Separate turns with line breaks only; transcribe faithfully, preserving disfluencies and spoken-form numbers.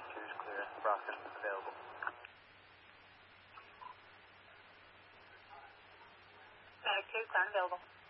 two is clear. Nebraska available.
Atlantic two, clear and available.